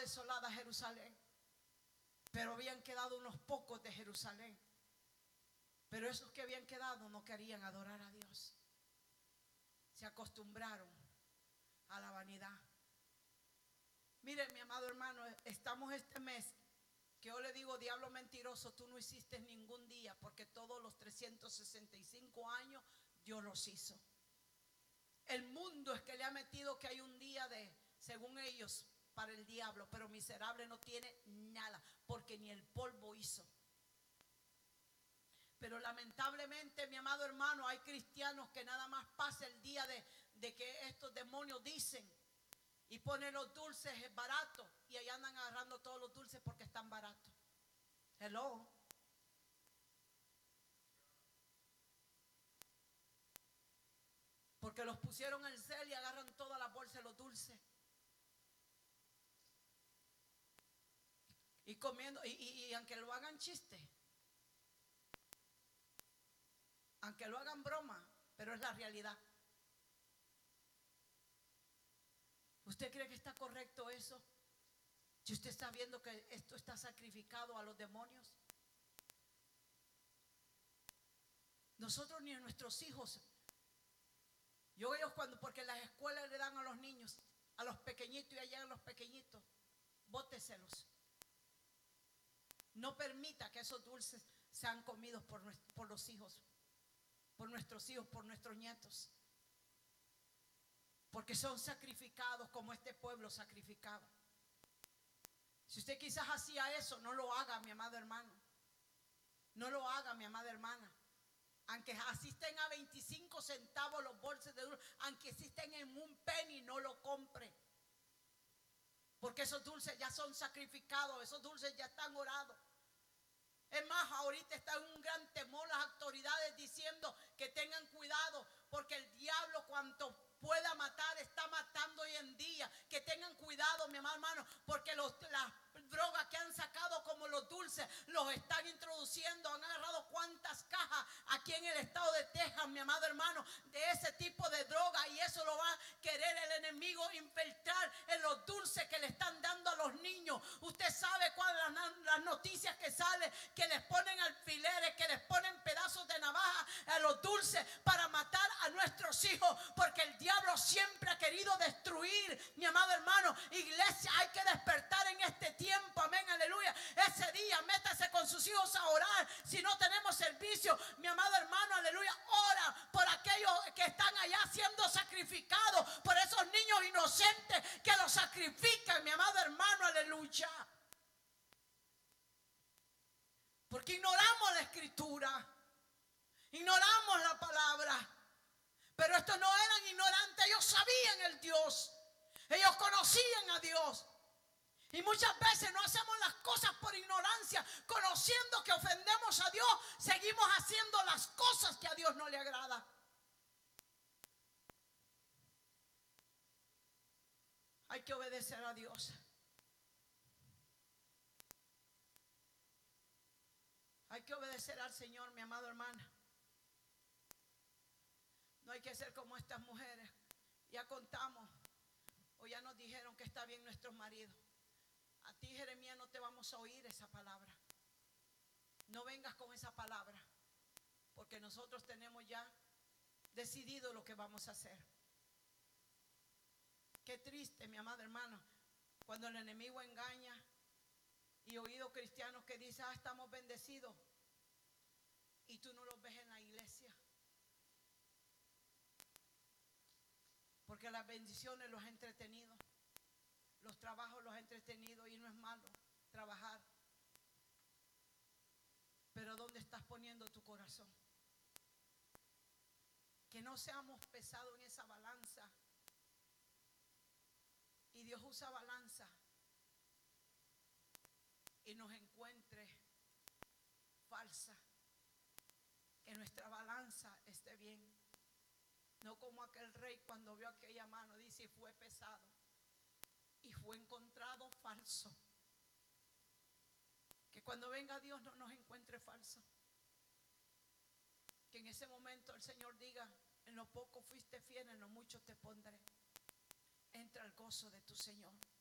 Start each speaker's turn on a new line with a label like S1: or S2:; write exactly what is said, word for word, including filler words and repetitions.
S1: desolada Jerusalén, pero habían quedado unos pocos de Jerusalén. Pero esos que habían quedado no querían adorar a Dios. Se acostumbraron a la vanidad. Mire, mi amado hermano, estamos este mes que yo le digo, diablo mentiroso, tú no hiciste ningún día, porque todos los trescientos sesenta y cinco años Dios los hizo. El mundo es que le ha metido que hay un día de, según ellos, para el diablo, pero miserable no tiene nada, porque ni el polvo hizo. Pero lamentablemente, mi amado hermano, hay cristianos que nada más pasa el día de, de que estos demonios dicen y ponen los dulces baratos y ahí andan agarrando todos los dulces porque están baratos. Hello. Porque los pusieron en cel y agarran toda la bolsa de los dulces. Y comiendo, y, y, y aunque lo hagan chiste, aunque lo hagan broma, pero es la realidad. ¿Usted cree que está correcto eso? Si usted está viendo que esto está sacrificado a los demonios. Nosotros ni a nuestros hijos. Yo ellos cuando, porque en las escuelas le dan a los niños, a los pequeñitos y allá a los pequeñitos, bóteselos. No permita que esos dulces sean comidos por, por los hijos, por nuestros hijos, por nuestros nietos. Porque son sacrificados como este pueblo sacrificaba. Si usted quizás hacía eso, no lo haga, mi amado hermano. No lo haga, mi amada hermana. Aunque asisten a veinticinco centavos los bolsos de dulces, aunque existen en un penny, no lo compre. Porque esos dulces ya son sacrificados, esos dulces ya están orados. Es más, ahorita está en un gran temor las autoridades diciendo que tengan cuidado, porque el diablo cuanto pueda matar está matando hoy en día. Que tengan cuidado, mi amado hermano, porque los, las drogas que han sacado como los dulces los están introduciendo. Han agarrado cuantas cajas aquí en el estado de Texas, mi amado hermano, de ese tipo de droga, y eso lo va a querer el enemigo infiltrar en los dulces que le están dando a los niños. Usted sabe cuáles las, las noticias que salen, que les ponen alfileres, que les ponen pedazos de navaja a los dulces para matar a nuestros hijos, porque el diablo siempre ha querido destruir, mi amado hermano. Iglesia, hay que despertar en este tiempo, amén, aleluya. Ese día métase con sus hijos a orar. Si no tenemos servicio, mi amado hermano, aleluya, ora por aquellos que están allá siendo sacrificados, por esos niños inocentes que los sacrifican, mi amado hermano, aleluya. Porque ignoramos la escritura, ignoramos la palabra. Pero estos no eran ignorantes, ellos sabían el Dios, ellos conocían a Dios. Y muchas veces no hacemos las cosas por ignorancia, conociendo que ofendemos a Dios, seguimos haciendo las cosas que a Dios no le agrada. Hay que obedecer a Dios. Hay que obedecer al Señor, mi amado hermano. No hay que ser como estas mujeres. Ya contamos, o ya nos dijeron que está bien nuestros maridos. A ti, Jeremías, no te vamos a oír esa palabra. No vengas con esa palabra, porque nosotros tenemos ya decidido lo que vamos a hacer. Qué triste, mi amado hermano, cuando el enemigo engaña, y he oído cristianos que dicen, ah, estamos bendecidos, y tú no los ves en la iglesia. Porque las bendiciones los ha entretenido, los trabajos los ha entretenido, y no es malo trabajar. Pero ¿dónde estás poniendo tu corazón? Que no seamos pesados en esa balanza. Y Dios usa balanza y nos encuentre falsa. Que nuestra balanza esté bien. No como aquel rey cuando vio aquella mano, dice, y fue pesado y fue encontrado falso. Que cuando venga Dios no nos encuentre falso. Que en ese momento el Señor diga, en lo poco fuiste fiel, en lo mucho te pondré. Entra al gozo de tu Señor.